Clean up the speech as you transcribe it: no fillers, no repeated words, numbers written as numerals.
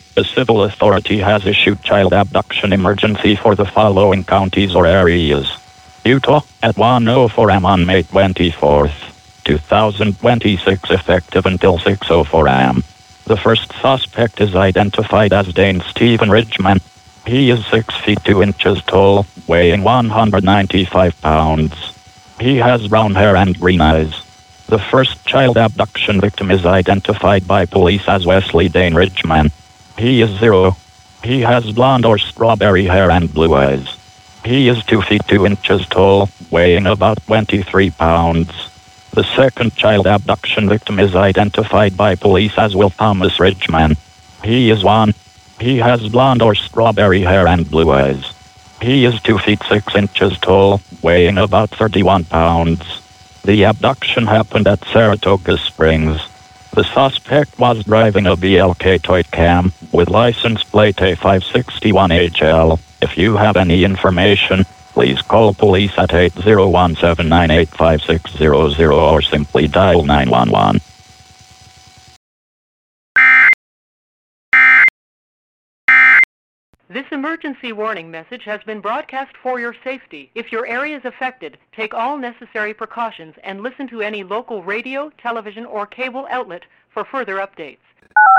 A civil authority has issued child abduction emergency for the following counties or areas. Utah, at 1:04 am on May 24th, 2026, effective until 6:04 am. The first suspect is identified as Dane Stephen Ridgman. He is 6 feet 2 inches tall, weighing 195 pounds. He has brown hair and green eyes. The first child abduction victim is identified by police as Wesley Dane Ridgman. He is 0. He has blonde or strawberry hair and blue eyes. He is 2 feet 2 inches tall, weighing about 23 pounds. The second child abduction victim is identified by police as Will Thomas Ridgman. He is 1. He has blonde or strawberry hair and blue eyes. He is 2 feet 6 inches tall, weighing about 31 pounds. The abduction happened at Saratoga Springs. The suspect was driving a BLK Toy Cam with license plate A561HL. If you have any information, please call police at 801-798-5600 or simply dial 911. This emergency warning message has been broadcast for your safety. If your area is affected, take all necessary precautions and listen to any local radio, television, or cable outlet for further updates.